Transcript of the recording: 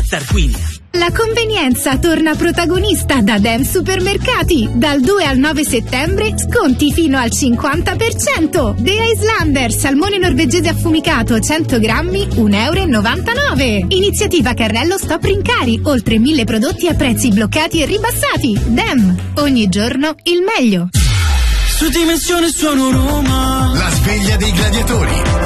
Piazza Arquinia. La convenienza torna protagonista da Dem Supermercati. Dal 2 al 9 settembre sconti fino al 50%. The Islander, salmone norvegese affumicato 100 grammi, €1,99. Iniziativa Carrello Stop Rincari, oltre 1000 prodotti a prezzi bloccati e ribassati. Dem, ogni giorno il meglio. Su Dimensione suono Roma. La sveglia dei gladiatori.